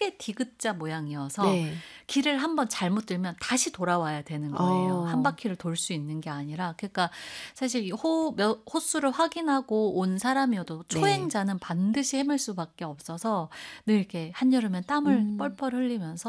크게 디귿자 모양이어서 네. 길을 한번 잘못 들면 다시 돌아와야 되는 거예요. 한 어. 바퀴를 돌 수 있는 게 아니라. 그러니까 사실 이 호수를 확인하고 온 사람이어도 네. 초행자는 반드시 헤맬 수밖에 없어서 늘 이렇게 한여름엔 땀을 음. 뻘뻘 흘리면서